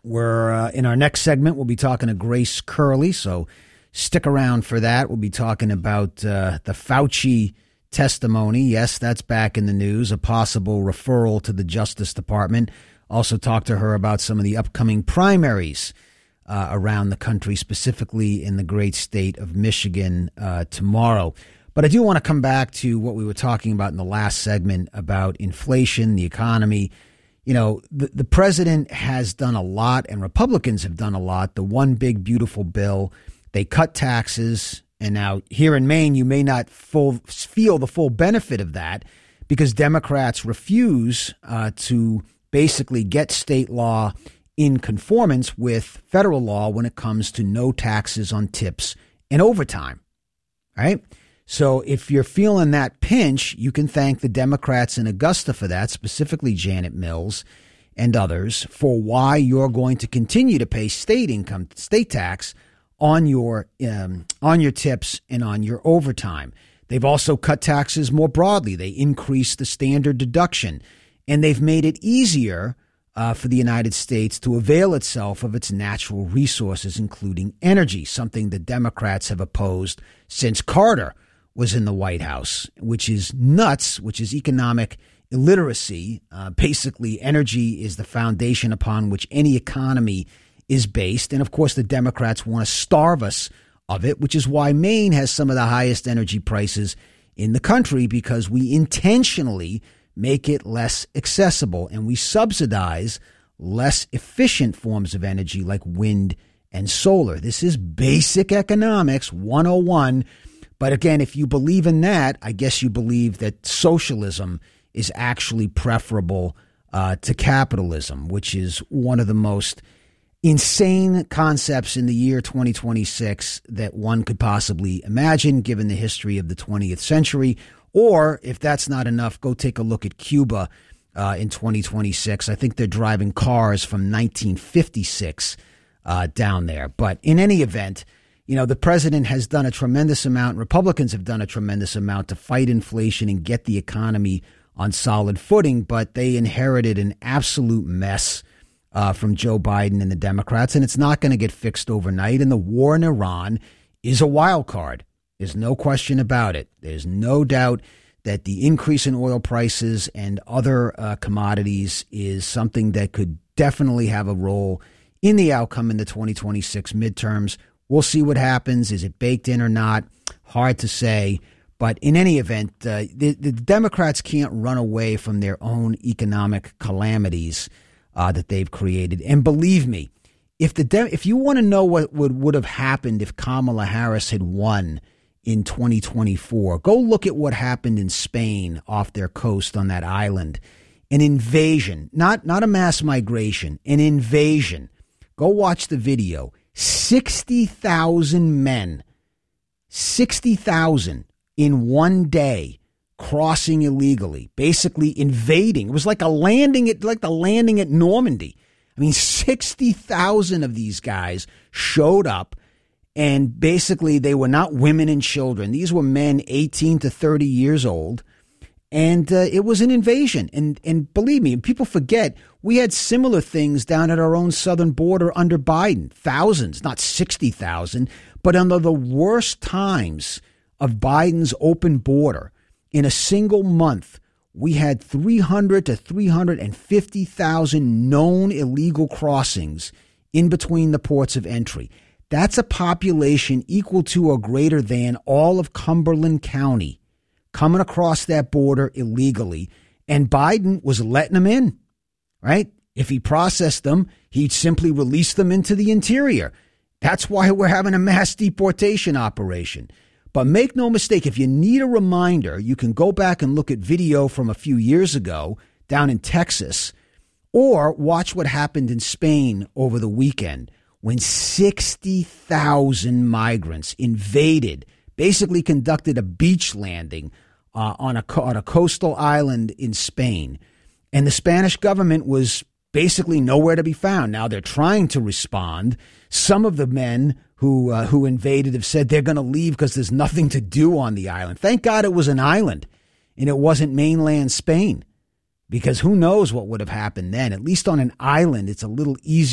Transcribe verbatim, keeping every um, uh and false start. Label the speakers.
Speaker 1: We're uh, in our next segment, we'll be talking to Grace Curley, so stick around for that. We'll be talking about uh, the Fauci testimony. Yes, that's back in the news, a possible referral to the Justice Department. Also talk to her about some of the upcoming primaries uh, around the country, specifically in the great state of Michigan uh, tomorrow. But I do want to come back to what we were talking about in the last segment about inflation, the economy. You know, the, the president has done a lot and Republicans have done a lot. The one big, beautiful bill, they cut taxes. And now here in Maine, you may not full, feel the full benefit of that because Democrats refuse uh, to basically get state law in conformance with federal law when it comes to no taxes on tips and overtime. Right? So if you're feeling that pinch, you can thank the Democrats in Augusta for that, specifically Janet Mills and others, for why you're going to continue to pay state income, state tax on your um, on your tips and on your overtime. They've also cut taxes more broadly. They increased the standard deduction, and they've made it easier uh, for the United States to avail itself of its natural resources, including energy, something the Democrats have opposed since Carter was in the White House, which is nuts, which is economic illiteracy. Uh, basically, energy is the foundation upon which any economy is based. And of course, the Democrats want to starve us of it, which is why Maine has some of the highest energy prices in the country, because we intentionally make it less accessible and we subsidize less efficient forms of energy like wind and solar. This is basic economics one oh one. But again, if you believe in that, I guess you believe that socialism is actually preferable uh, to capitalism, which is one of the most insane concepts in the year twenty twenty-six that one could possibly imagine, given the history of the twentieth century. Or if that's not enough, go take a look at Cuba uh, in twenty twenty-six. I think they're driving cars from nineteen fifty-six uh, down there. But in any event, you know, the president has done a tremendous amount. Republicans have done a tremendous amount to fight inflation and get the economy on solid footing. But they inherited an absolute mess uh, from Joe Biden and the Democrats. And it's not going to get fixed overnight. And the war in Iran is a wild card. There's no question about it. There's no doubt that the increase in oil prices and other uh, commodities is something that could definitely have a role in the outcome in the twenty twenty-six midterms. We'll see what happens. Is it baked in or not? Hard to say. But in any event, uh, the, the Democrats can't run away from their own economic calamities uh, that they've created. And believe me, if the De- if you want to know what would, would have happened if Kamala Harris had won in twenty twenty-four, go look at what happened in Spain off their coast on that island. An invasion, not, not a mass migration, an invasion. Go watch the video. sixty thousand men, sixty thousand in one day crossing illegally, basically invading. It was like a landing at like the landing at Normandy. I mean, sixty thousand of these guys showed up, and basically they were not women and children. These were men eighteen to thirty years old. And uh, it was an invasion. And and believe me, people forget, we had similar things down at our own southern border under Biden. Thousands, not sixty thousand, but under the worst times of Biden's open border. In a single month, we had three hundred to three hundred fifty thousand known illegal crossings in between the ports of entry. That's a population equal to or greater than all of Cumberland County coming across that border illegally, and Biden was letting them in, right? If he processed them, he'd simply release them into the interior. That's why we're having a mass deportation operation. But make no mistake, if you need a reminder, you can go back and look at video from a few years ago down in Texas, or watch what happened in Spain over the weekend when sixty thousand migrants invaded, basically conducted a beach landing Uh, on a on a coastal island in Spain. And the Spanish government was basically nowhere to be found. Now they're trying to respond. Some of the men who uh, who invaded have said they're going to leave because there's nothing to do on the island. Thank God it was an island and it wasn't mainland Spain, because who knows what would have happened then. At least on an island, it's a little easier